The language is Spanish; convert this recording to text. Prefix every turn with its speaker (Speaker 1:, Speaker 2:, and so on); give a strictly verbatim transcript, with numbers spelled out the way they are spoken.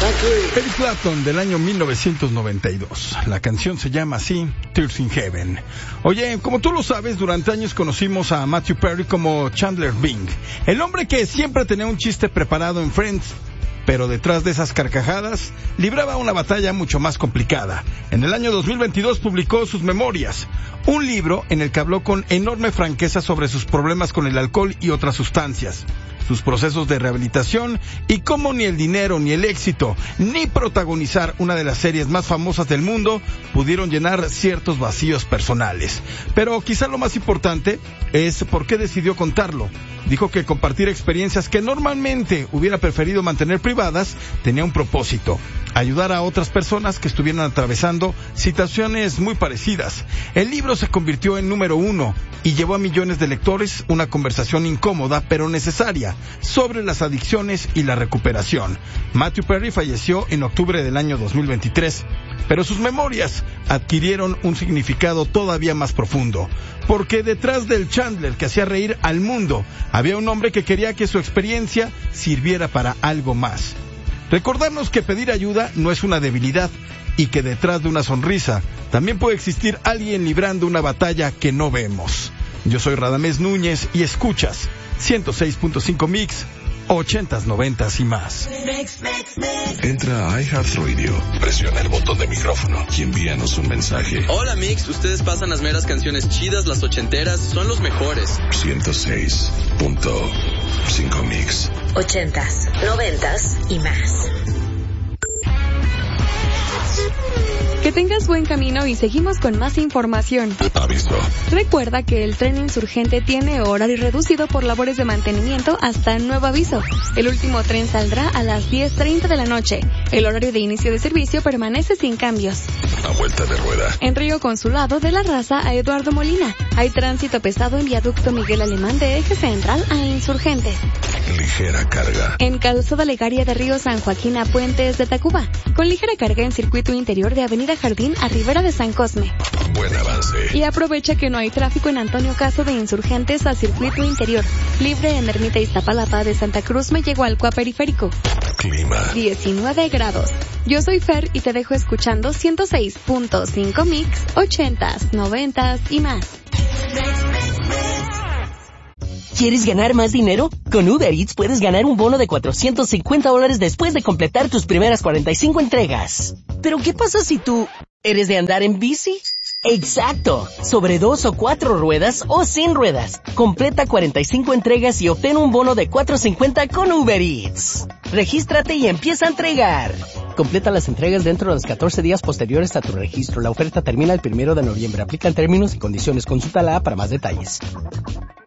Speaker 1: Eric Clapton, del año mil novecientos noventa y dos. La canción se llama así, Tears in Heaven. Oye, como tú lo sabes, durante años conocimos a Matthew Perry como Chandler Bing, el hombre que siempre tenía un chiste preparado en Friends, pero detrás de esas carcajadas libraba una batalla mucho más complicada. En el año dos mil veintidós publicó sus memorias, un libro en el que habló con enorme franqueza sobre sus problemas con el alcohol y otras sustancias, sus procesos de rehabilitación y cómo ni el dinero, ni el éxito, ni protagonizar una de las series más famosas del mundo pudieron llenar ciertos vacíos personales. Pero quizá lo más importante es por qué decidió contarlo. Dijo que compartir experiencias que normalmente hubiera preferido mantener privadas tenía un propósito: ayudar a otras personas que estuvieran atravesando situaciones muy parecidas. El libro se convirtió en número uno y llevó a millones de lectores una conversación incómoda pero necesaria sobre las adicciones y la recuperación. Matthew Perry falleció en octubre del año dos mil veintitrés, pero sus memorias adquirieron un significado todavía más profundo, porque detrás del Chandler que hacía reír al mundo había un hombre que quería que su experiencia sirviera para algo más. Recordarnos que pedir ayuda no es una debilidad y que detrás de una sonrisa también puede existir alguien librando una batalla que no vemos. Yo soy Radamés Núñez y escuchas ciento seis punto cinco Mix, ochentas, noventas y más.
Speaker 2: Entra a iHeartRadio, presiona el botón de micrófono y envíanos un mensaje.
Speaker 3: Hola Mix, ustedes pasan las meras canciones chidas, las ochenteras, son los mejores.
Speaker 2: ciento seis punto cinco Mix.
Speaker 4: Ochentas, noventas y más.
Speaker 5: Que tengas buen camino y seguimos con más información.
Speaker 2: Aviso.
Speaker 5: Recuerda que el tren Insurgente tiene horario reducido por labores de mantenimiento hasta nuevo aviso. El último tren saldrá a las diez treinta de la noche. El horario de inicio de servicio permanece sin cambios.
Speaker 2: A vuelta de rueda.
Speaker 5: En Río Consulado, de La Raza a Eduardo Molina, hay tránsito pesado en viaducto Miguel Alemán de Eje Central a Insurgentes.
Speaker 2: Ligera carga.
Speaker 5: En Calzada Legaria de Río San Joaquín a Puentes de Tacuba, con ligera carga en circuito interior de Avenida Jardín a Ribera de San Cosme.
Speaker 2: Buen avance.
Speaker 5: Y aprovecha que no hay tráfico en Antonio Caso de Insurgentes a circuito interior. Libre en Ermita Iztapalapa de Santa Cruz me llegó al Cua Periférico.
Speaker 2: Clima.
Speaker 5: diecinueve grados. Yo soy Fer y te dejo escuchando ciento seis punto cinco Mix, ochentas, noventas y más.
Speaker 6: ¿Quieres ganar más dinero? Con Uber Eats puedes ganar un bono de cuatrocientos cincuenta dólares después de completar tus primeras cuarenta y cinco entregas. ¿Pero qué pasa si tú eres de andar en bici? ¡Exacto! Sobre dos o cuatro ruedas o sin ruedas. Completa cuarenta y cinco entregas y obtén un bono de cuatrocientos cincuenta con Uber Eats. Regístrate y empieza a entregar. Completa las entregas dentro de los catorce días posteriores a tu registro. La oferta termina el primero de noviembre. Aplican términos y condiciones. Consulta la app para más detalles.